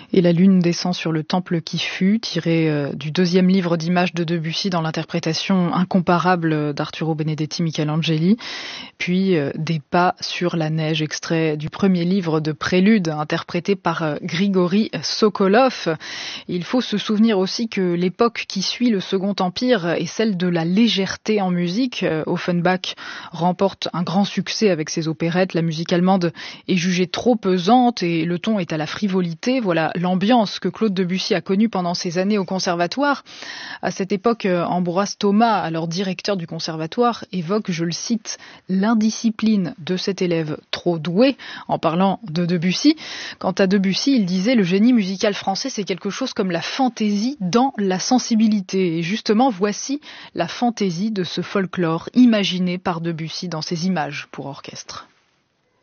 Et la lune descend sur le temple qui fut, tiré du deuxième livre d'images de Debussy dans l'interprétation incomparable d'Arturo Benedetti Michelangeli. Puis des pas sur la neige, extrait du premier livre de Prélude, interprété par Grigori Sokolov. Il faut se souvenir aussi que l'époque qui suit le Second Empire est celle de la légèreté en musique. Offenbach remporte un grand succès avec ses opérettes. La musique allemande est jugée trop pesante et le ton est à la frivolité. Voilà l'ambiance que Claude Debussy a connue pendant ses années au conservatoire. À cette époque, Ambroise Thomas, alors directeur du conservatoire, évoque, je le cite, l'indiscipline de cet élève trop doué, en parlant de Debussy. Quant à Debussy, il disait le génie musical français, c'est quelque chose comme la fantaisie dans la sensibilité. Et justement, voici la fantaisie de ce folklore imaginé par Debussy dans ses images pour orchestre.